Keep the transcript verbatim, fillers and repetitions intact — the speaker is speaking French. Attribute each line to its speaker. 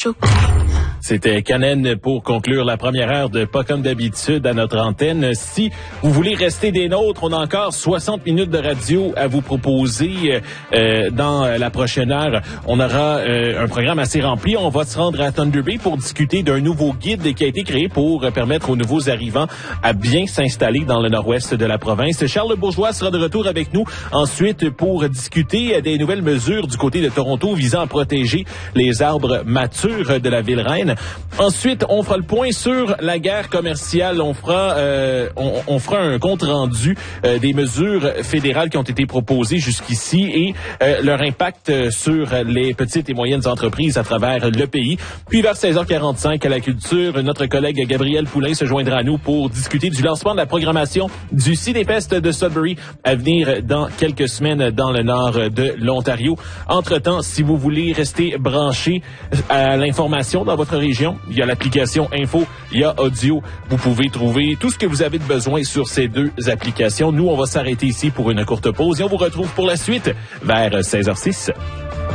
Speaker 1: C'était Canen pour conclure la première heure de Pas comme d'habitude à notre antenne. Si vous voulez rester des nôtres, on a encore soixante minutes de radio à vous proposer euh, dans la prochaine heure. On aura euh, un programme assez rempli. On va se rendre à Thunder Bay pour discuter d'un nouveau guide qui a été créé pour permettre aux nouveaux arrivants à bien s'installer dans le nord-ouest de la province. Charles Bourgeois sera de retour avec nous ensuite pour discuter des nouvelles mesures du côté de Toronto visant à protéger les arbres matures de la ville reine. Ensuite, on fera le point sur la guerre commerciale. On fera, euh, on, on fera un compte rendu euh, des mesures fédérales qui ont été proposées jusqu'ici et euh, leur impact sur les petites et moyennes entreprises à travers le pays. Puis vers seize heures quarante-cinq à la culture, notre collègue Gabriel Poulain se joindra à nous pour discuter du lancement de la programmation du Cinefest de Sudbury à venir dans quelques semaines dans le nord de l'Ontario. Entre-temps, si vous voulez rester branché à l'information dans votre région, il y a l'application Info, il y a Audio. Vous pouvez trouver tout ce que vous avez de besoin sur ces deux applications. Nous, on va s'arrêter ici pour une courte pause et on vous retrouve pour la suite vers seize heures zéro six.